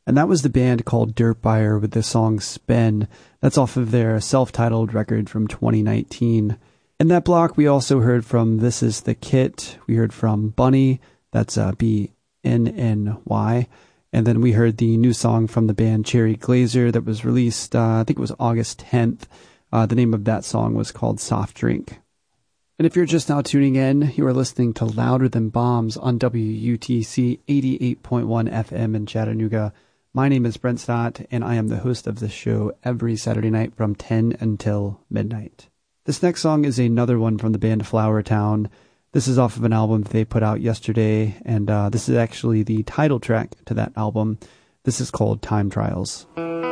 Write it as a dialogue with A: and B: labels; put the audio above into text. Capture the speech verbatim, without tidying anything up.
A: And that was the band called Dirtbuyer with the song Spin. That's off of their self-titled record from twenty nineteen. In that block, we also heard from This Is the Kit. We heard from Bunny. That's uh, B N N Y. And then we heard the new song from the band Cherry Glazer that was released, uh, I think it was August tenth. Uh, the name of that song was called Soft Drink. And if you're just now tuning in, you are listening to Louder Than Bombs on W U T C eighty-eight point one F M in Chattanooga. My name is Brent Stott, and I am the host of this show every Saturday night from ten until midnight. This next song is another one from the band Flower Town. This is off of an album they put out yesterday, and uh, this is actually the title track to that album. This is called Time Trials.